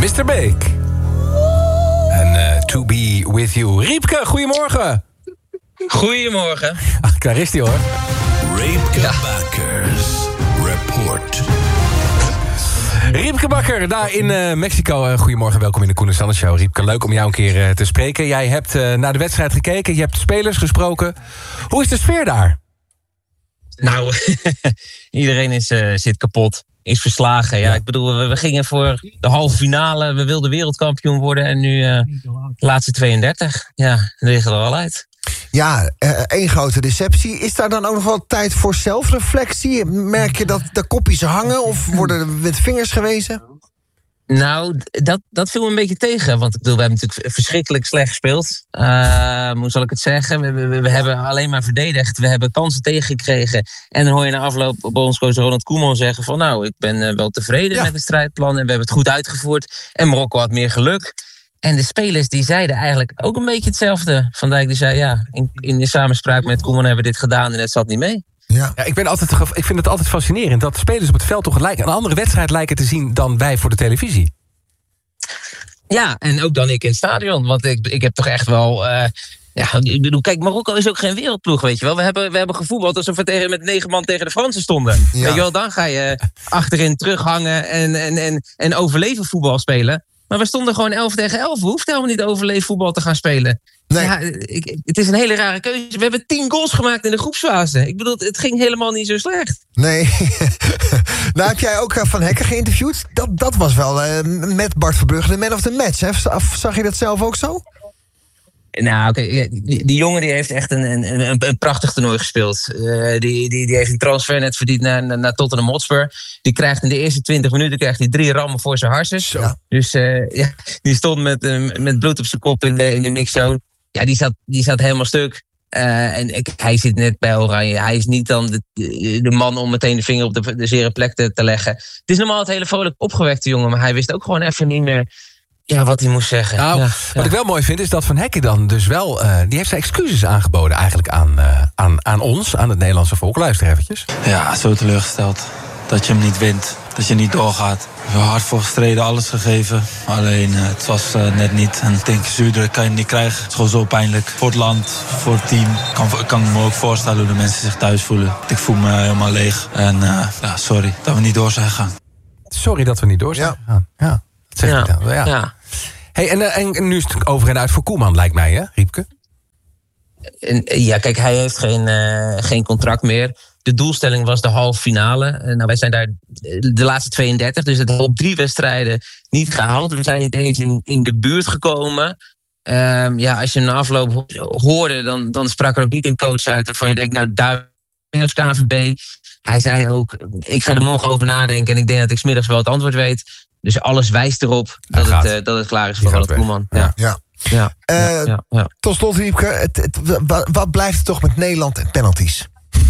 Mr. Big. En To Be With You. Riepke, goedemorgen. Goedemorgen. Ach, daar is hij hoor. Riepke Bakkers Report. Riepke Bakker, daar in Mexico. Goedemorgen, welkom in de Koen en Sander Show. Riepke, leuk om jou een keer te spreken. Jij hebt naar de wedstrijd gekeken, je hebt spelers gesproken. Hoe is de sfeer daar? Nou, iedereen zit kapot. Is verslagen. Ja, ik bedoel, we gingen voor de halve finale. We wilden wereldkampioen worden. En nu laatste 32. Ja, dat ligt er al uit. Ja, één grote deceptie. Is daar dan ook nog wel tijd voor zelfreflectie? Merk je dat de kopjes hangen of worden er met vingers gewezen? Nou, dat viel me een beetje tegen. Want ik bedoel, we hebben natuurlijk verschrikkelijk slecht gespeeld. Hoe zal ik het zeggen? We hebben alleen maar verdedigd. We hebben kansen tegengekregen. En dan hoor je na afloop bondscoach Ronald Koeman zeggen van... nou, ik ben wel tevreden met het strijdplan. En we hebben het goed uitgevoerd. En Marokko had meer geluk. En de spelers die zeiden eigenlijk ook een beetje hetzelfde. Van Dijk die zei, ja, in de samenspraak met Koeman hebben we dit gedaan en het zat niet mee. Ja, ik vind het altijd fascinerend dat spelers op het veld toch een andere wedstrijd lijken te zien dan wij voor de televisie. Ja, en ook dan ik in het stadion. Want ik heb toch echt wel... ik bedoel, kijk, Marokko is ook geen wereldploeg, weet je wel. We hebben gevoetbald alsof we met 9 man tegen de Fransen stonden. Ja. Weet je wel, dan ga je achterin terughangen en overleven voetbal spelen. Maar we stonden gewoon 11 tegen 11. We hoefden helemaal niet overleven voetbal te gaan spelen. Nee. Ja, het is een hele rare keuze. We hebben 10 goals gemaakt in de groepsfase. Ik bedoel, het ging helemaal niet zo slecht. Nee. Nou, heb jij ook Van Hekken geïnterviewd? Dat was wel met Bart Verbrugge de man of the match. Hè? Zag je dat zelf ook zo? Nou, oké, die jongen die heeft echt een prachtig toernooi gespeeld. Die heeft een transfer net verdiend naar Tottenham Hotspur. Die krijgt in de eerste 20 minuten 3 rammen voor zijn harses. Ja. Dus die stond met bloed op zijn kop in de mixzone. Ja, die zat helemaal stuk. Hij zit net bij Oranje. Hij is niet dan de man om meteen de vinger op de zere plek te leggen. Het is normaal het hele vrolijk opgewekte jongen, maar hij wist ook gewoon even niet meer... Ja, wat hij moest zeggen. Nou, wat ik wel mooi vind is dat Van Hekken dan dus wel... die heeft zijn excuses aangeboden eigenlijk aan ons, aan het Nederlandse volk. Luister eventjes. Ja, zo teleurgesteld dat je hem niet wint. Dat je niet doorgaat. We hebben hard voor gestreden, alles gegeven. Alleen het was net niet. En ik denk, zuurdruk kan je niet krijgen. Het is gewoon zo pijnlijk. Voor het land, voor het team. Ik kan me ook voorstellen hoe de mensen zich thuis voelen. Ik voel me helemaal leeg. En sorry dat we niet door zijn gegaan. Sorry dat we niet door zijn gegaan. Ja. Zeg je dan? Ja. Hey, en nu is het over en uit voor Koeman, lijkt mij, hè, Riepke? Ja, kijk, hij heeft geen contract meer. De doelstelling was de halve finale. Nou, wij zijn daar de laatste 32, dus het op 3 wedstrijden niet gehaald. We zijn niet eens in de buurt gekomen. Als je na afloop hoorde, dan sprak er ook niet een coach uit waarvan je denkt, nou, daar als KNVB. Hij zei ook, ik ga er morgen over nadenken en ik denk dat ik 's middags wel het antwoord weet. Dus alles wijst erop dat het klaar is voor Ronald Koeman. Ja. Tot slot, Riepke, wat blijft er toch met Nederland en penalties?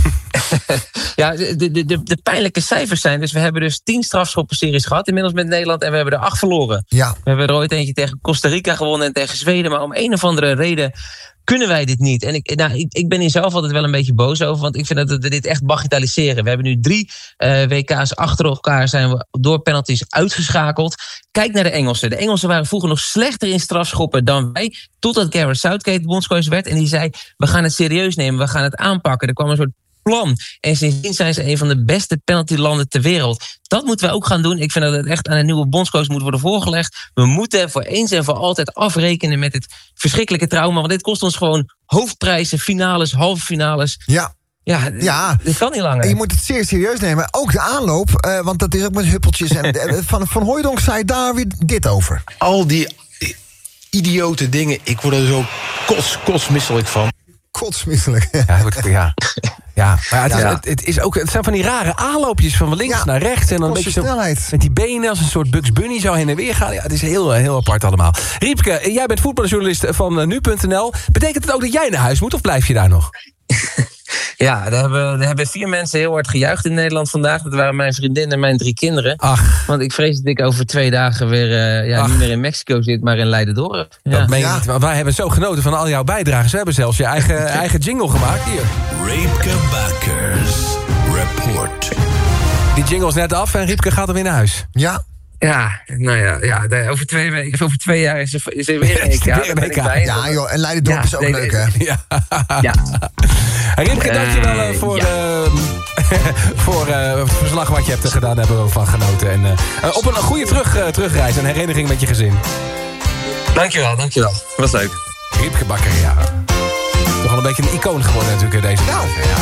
Ja, de pijnlijke cijfers zijn... Dus we hebben dus 10 strafschoppenseries gehad inmiddels met Nederland... en we hebben er 8 verloren. Ja. We hebben er ooit eentje tegen Costa Rica gewonnen en tegen Zweden... maar om een of andere reden kunnen wij dit niet. En ik ben hier zelf altijd wel een beetje boos over... want ik vind dat we dit echt bagatelliseren. We hebben nu 3 WK's achter elkaar... zijn we door penalties uitgeschakeld. Kijk naar de Engelsen. De Engelsen waren vroeger nog slechter in strafschoppen dan wij... totdat Gareth Southgate bondscoach werd... en die zei, we gaan het serieus nemen, we gaan het aanpakken. Er kwam een soort plan. En sindsdien zijn ze een van de beste penaltylanden ter wereld. Dat moeten we ook gaan doen. Ik vind dat het echt aan een nieuwe bondscoach moet worden voorgelegd. We moeten voor eens en voor altijd afrekenen met dit verschrikkelijke trauma. Want dit kost ons gewoon hoofdprijzen, finales, halve finales. Ja, dit kan niet langer. En je moet het zeer serieus nemen. Ook de aanloop, want dat is ook met huppeltjes. En van Hooijdonk zei daar weer dit over. Al die idiote dingen, ik word er zo kotsmisselijk van. Kotsmisselijk. Ja, maar het zijn van die rare aanloopjes van links naar rechts. En dan een beetje snelheid. Met die benen als een soort Bugs Bunny zo heen en weer gaan. Ja, het is heel apart allemaal. Riepke, jij bent voetbaljournalist van nu.nl. Betekent het ook dat jij naar huis moet of blijf je daar nog? Ja, daar hebben 4 mensen heel hard gejuicht in Nederland vandaag. Dat waren mijn vriendin en mijn 3 kinderen. Ach. Want ik vrees dat ik over 2 dagen weer niet meer in Mexico zit, maar in Leiden-Dorp. Ja. Dat meen je niet. Wij hebben zo genoten van al jouw bijdragen. We hebben zelfs je eigen jingle gemaakt hier. Riepke Bakkers Report. Die jingle is net af en Riepke gaat er weer naar huis. Ja. Ja, nou ja, over 2 weken of over 2 jaar is er weer een EK. Ja, joh, en Leiderdorp is ook leuk, hè? Ja. Riepke, dankjewel voor het verslag wat je hebt gedaan. Daar hebben we van genoten. En op een goede terugreis en hereniging met je gezin. Dankjewel. Was leuk. Riepke Bakker, ja. Toch al een beetje een icoon geworden natuurlijk deze. Nou, ja.